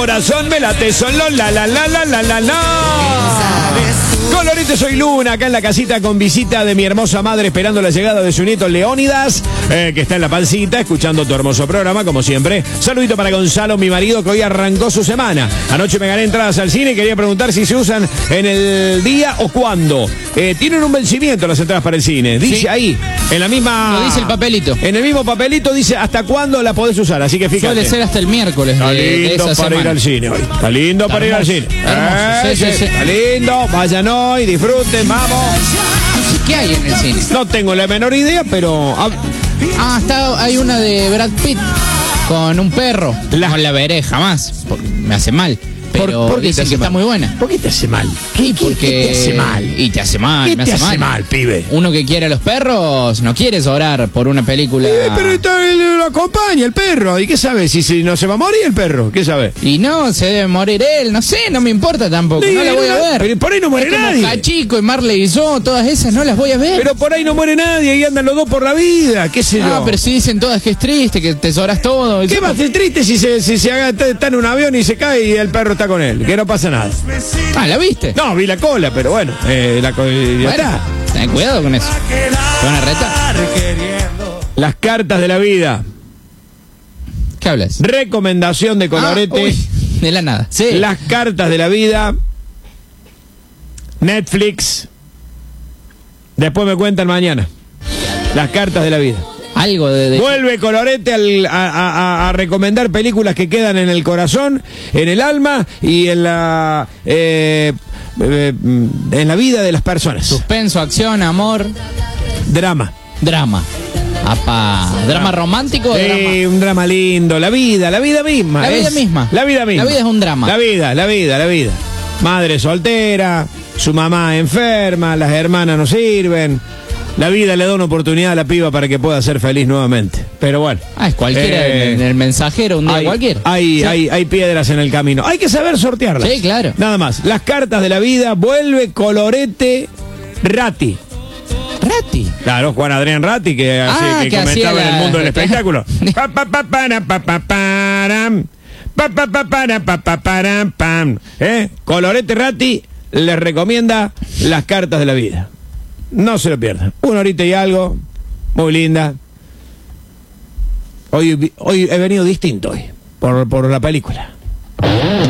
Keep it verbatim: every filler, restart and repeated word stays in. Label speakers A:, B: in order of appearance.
A: corazón me late solo, la la la la la la la. Colorete, soy Luna, acá en la casita con visita de mi hermosa madre, esperando la llegada de su nieto Leónidas, eh, que está en la pancita, escuchando tu hermoso programa, como siempre. Saludito para Gonzalo, mi marido, que hoy arrancó su semana. Anoche me gané entradas al cine y quería preguntar si se usan en el día o cuándo. Eh, tienen un vencimiento las entradas para el cine, dice sí. ahí, en la misma...
B: Lo dice el papelito.
A: En el mismo papelito dice hasta cuándo la podés usar, así que fíjate.
B: Suele ser hasta el miércoles.
A: Está
B: de,
A: lindo
B: de esa
A: para
B: semana.
A: ir al cine hoy. Está lindo está para hermoso, ir al cine.
B: Hermoso,
A: Eh,
B: sí, sí, sí.
A: Está lindo, vayan hoy, disfruten, vamos.
B: ¿Qué hay en el cine?
A: No tengo la menor idea, pero...
B: Ah, está, hay una de Brad Pitt con un perro. La... No la veré jamás, porque me hace mal. Pero
A: ¿Por, por qué
B: dicen que
A: mal?
B: Está muy buena.
A: ¿Por qué te hace mal?
B: ¿Qué, porque... ¿Qué
A: te hace mal?
B: Y te hace mal,
A: ¿Qué
B: me
A: te
B: hace,
A: hace
B: mal.
A: mal, pibe?
B: Uno que quiere a los perros no quiere orar por una película.
A: Eh, pero está, lo acompaña el perro. ¿Y qué sabe? Si, si no se va a morir el perro, ¿qué sabe?
B: Y no, se debe morir él, no sé, no me importa tampoco. Sí, no la voy a ver.
A: Pero por ahí no muere
B: es como
A: nadie.
B: Cachico y Marley y yo, todas esas no las voy a ver.
A: Pero por ahí no muere nadie y andan los dos por la vida, qué sé yo.
B: Ah, pero si dicen todas que es triste, que tesoras todo.
A: ¿Qué va a ser triste si se, si se haga, está en un avión y se cae y el perro está con él? Que no pasa nada.
B: Ah, ¿la viste?
A: No, vi la cola, pero bueno, eh, la cola ya
B: bueno,
A: está.
B: Ten cuidado con eso. Te van a retar.
A: Las cartas de la vida.
B: ¿Qué hablas?
A: Recomendación de Colorete.
B: Ah, uy, de la nada. Sí.
A: Las cartas de la vida. Netflix. Después me cuentan mañana. Las cartas de la vida.
B: Algo de, de...
A: Vuelve Colorete al, a, a, a recomendar películas que quedan en el corazón, en el alma y en la eh, eh, en la vida de las personas.
B: Suspenso, acción, amor.
A: Drama.
B: Drama. Apa, ¿drama romántico o
A: sí,
B: drama?
A: Un drama lindo, la vida, la vida misma.
B: La vida
A: es,
B: misma.
A: La vida misma.
B: La vida es un drama.
A: La vida, la vida, la vida. Madre soltera, su mamá enferma, las hermanas no sirven. La vida le da una oportunidad a la piba para que pueda ser feliz nuevamente. Pero bueno.
B: Ah, es cualquiera, eh, en el mensajero, un día
A: hay,
B: cualquiera.
A: Hay,
B: sí.
A: hay, hay piedras en el camino. Hay que saber sortearlas.
B: Sí, claro.
A: Nada más. Las cartas de la vida, vuelve Colorete Ratti.
B: Ratti.
A: Claro, Juan Adrián Ratti, que,
B: ah,
A: así, que,
B: que
A: comentaba
B: la...
A: en el mundo del espectáculo. Pa, pa, pa, para, pa, pa, param. Pa, pa, pa, para, pa, pa, param, pam. ¿Eh? Colorete Ratti les recomienda las cartas de la vida. No se lo pierdan. Una horita y algo. Muy linda. Hoy, hoy he venido distinto hoy. Por, por la película.